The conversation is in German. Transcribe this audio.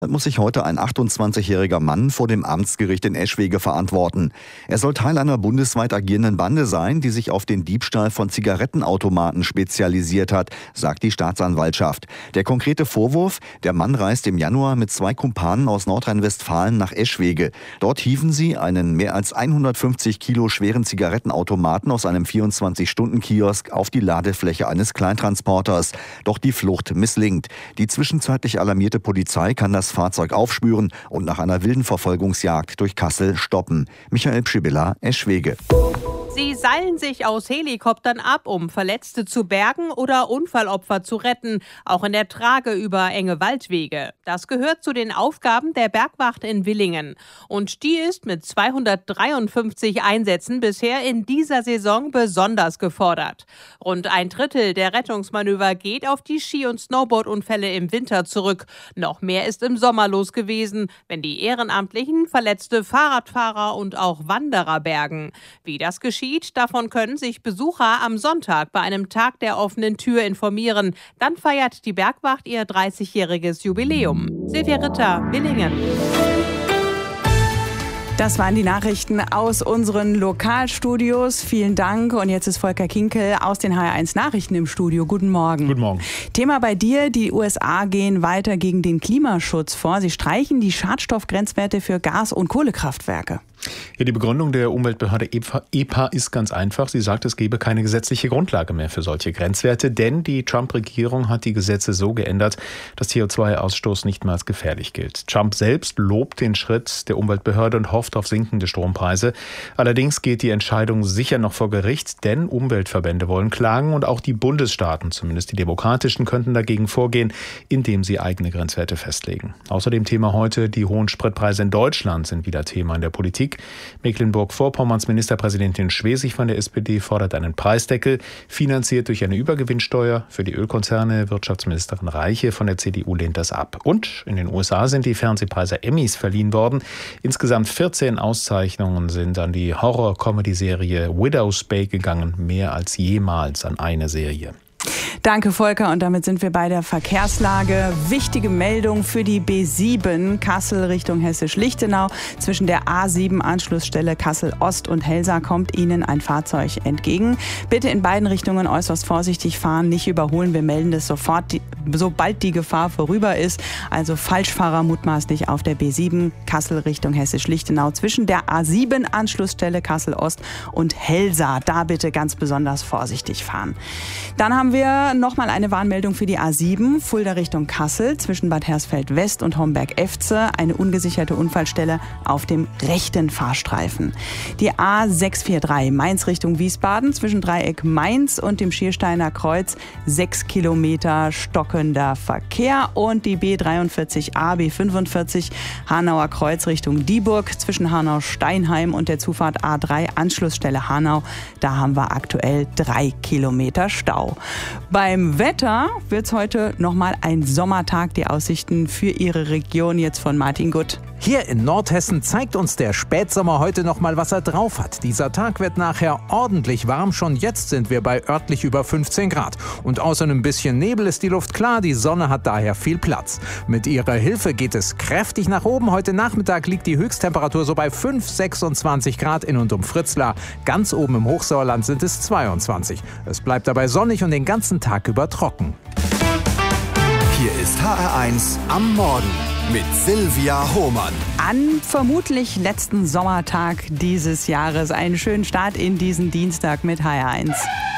Muss sich heute ein 28-jähriger Mann vor dem Amtsgericht in Eschwege verantworten. Er soll Teil einer bundesweit agierenden Bande sein, die sich auf den Diebstahl von Zigarettenautomaten spezialisiert hat, sagt die Staatsanwaltschaft. Der konkrete Vorwurf: Der Mann reist im Januar mit 2 Kumpanen aus Nordrhein-Westfalen nach Eschwege. Dort hieven sie einen mehr als 150 Kilo schweren Zigarettenautomaten aus einem 24-Stunden-Kiosk auf die Ladefläche eines Kleintransporters. Doch die Flucht misslingt. Die zwischenzeitlich alarmierte Polizei kann das Fahrzeug aufspüren und nach einer wilden Verfolgungsjagd durch Kassel stoppen. Michael Pschibilla, Eschwege. Sie seilen sich aus Helikoptern ab, um Verletzte zu bergen oder Unfallopfer zu retten, auch in der Trage über enge Waldwege. Das gehört zu den Aufgaben der Bergwacht in Villingen. Und die ist mit 253 Einsätzen bisher in dieser Saison besonders gefordert. Rund 1/3 der Rettungsmanöver geht auf die Ski- und Snowboardunfälle im Winter zurück. Noch mehr ist im Sommer los gewesen, wenn die Ehrenamtlichen verletzte Fahrradfahrer und auch Wanderer bergen. Wie das geschieht, davon können sich Besucher am Sonntag bei einem Tag der offenen Tür informieren. Dann feiert die Bergwacht ihr 30-jähriges Jubiläum. Silvia Ritter, Villingen. Das waren die Nachrichten aus unseren Lokalstudios. Vielen Dank. Und jetzt ist Volker Kinkel aus den HR1 Nachrichten im Studio. Guten Morgen. Guten Morgen. Thema bei dir: Die USA gehen weiter gegen den Klimaschutz vor. Sie streichen die Schadstoffgrenzwerte für Gas- und Kohlekraftwerke. Ja, die Begründung der Umweltbehörde EPA ist ganz einfach. Sie sagt, es gebe keine gesetzliche Grundlage mehr für solche Grenzwerte, denn die Trump-Regierung hat die Gesetze so geändert, dass CO2-Ausstoß nicht mehr als gefährlich gilt. Trump selbst lobt den Schritt der Umweltbehörde und hofft auf sinkende Strompreise. Allerdings geht die Entscheidung sicher noch vor Gericht, denn Umweltverbände wollen klagen und auch die Bundesstaaten, zumindest die demokratischen, könnten dagegen vorgehen, indem sie eigene Grenzwerte festlegen. Außerdem Thema heute: Die hohen Spritpreise in Deutschland sind wieder Thema in der Politik. Mecklenburg-Vorpommerns Ministerpräsidentin Schwesig von der SPD fordert einen Preisdeckel, finanziert durch eine Übergewinnsteuer für die Ölkonzerne. Wirtschaftsministerin Reiche von der CDU lehnt das ab. Und in den USA sind die Fernsehpreise Emmys verliehen worden. Insgesamt 14 Auszeichnungen sind an die Horror-Comedy-Serie Widow's Bay gegangen, mehr als jemals an eine Serie. Danke, Volker. Und damit sind wir bei der Verkehrslage. Wichtige Meldung für die B7 Kassel Richtung Hessisch-Lichtenau. Zwischen der A7 Anschlussstelle Kassel-Ost und Helsa kommt Ihnen ein Fahrzeug entgegen. Bitte in beiden Richtungen äußerst vorsichtig fahren, nicht überholen. Wir melden das sofort, sobald die Gefahr vorüber ist. Also Falschfahrer mutmaßlich auf der B7 Kassel Richtung Hessisch-Lichtenau. Zwischen der A7 Anschlussstelle Kassel-Ost und Helsa. Da bitte ganz besonders vorsichtig fahren. Dann haben wir nochmal eine Warnmeldung für die A7, Fulda Richtung Kassel, zwischen Bad Hersfeld-West und Homberg-Efze, eine ungesicherte Unfallstelle auf dem rechten Fahrstreifen. Die A643, Mainz Richtung Wiesbaden, zwischen Dreieck Mainz und dem Schiersteiner Kreuz, 6 Kilometer stockender Verkehr. Und die B43a, B45, Hanauer Kreuz Richtung Dieburg, zwischen Hanau-Steinheim und der Zufahrt A3, Anschlussstelle Hanau, da haben wir aktuell 3 Kilometer Stau. Beim Wetter wird es heute nochmal ein Sommertag. Die Aussichten für Ihre Region jetzt von Martin Gutt. Hier in Nordhessen zeigt uns der Spätsommer heute nochmal, was er drauf hat. Dieser Tag wird nachher ordentlich warm. Schon jetzt sind wir bei örtlich über 15 Grad. Und außer einem bisschen Nebel ist die Luft klar. Die Sonne hat daher viel Platz. Mit ihrer Hilfe geht es kräftig nach oben. Heute Nachmittag liegt die Höchsttemperatur so bei 26 Grad in und um Fritzlar. Ganz oben im Hochsauerland sind es 22. Es bleibt dabei sonnig und den ganzen Tag über trocken. Hier ist HR1 am Morgen mit Silvia Hohmann. An vermutlich letzten Sommertag dieses Jahres. Einen schönen Start in diesen Dienstag mit HR1.